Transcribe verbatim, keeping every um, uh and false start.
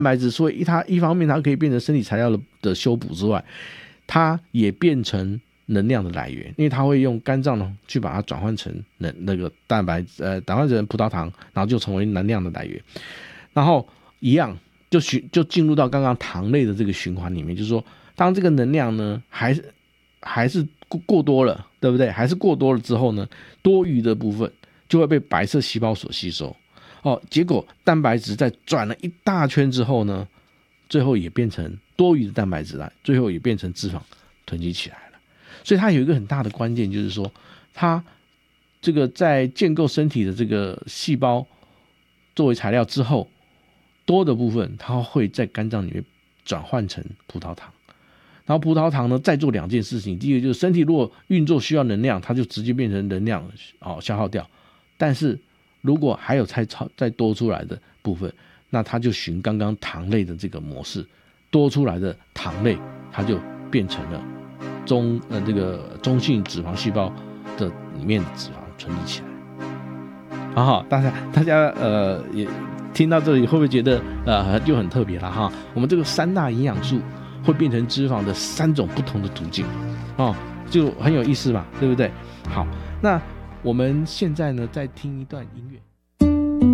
白质，所以它一方面它可以变成身体材料 的, 的修补之外，它也变成能量的来源，因为它会用肝脏呢去把它转换成那那个蛋白呃转换成葡萄糖，然后就成为能量的来源，然后一样就循就进入到刚刚糖类的这个循环里面，就是说当这个能量呢还是还是过多了，对不对？还是过多了之后呢，多余的部分就会被白色细胞所吸收。哦，结果蛋白质在转了一大圈之后呢，最后也变成多余的蛋白质来，最后也变成脂肪囤积起来了。所以它有一个很大的关键，就是说它这个在建构身体的这个细胞作为材料之后，多的部分它会在肝脏里面转换成葡萄糖，然后葡萄糖呢再做两件事情，第一个就是身体如果运作需要能量，它就直接变成能量、哦、消耗掉，但是如果还有再再多出来的部分，那它就循刚刚糖类的这个模式，多出来的糖类它就变成了中呃这个中性脂肪细胞的里面的脂肪存积起来。好好，大家大家呃也听到这里会不会觉得呃就很特别了哈？我们这个三大营养素会变成脂肪的三种不同的途径哦，就很有意思嘛，对不对？好，那我们现在呢再听一段音乐。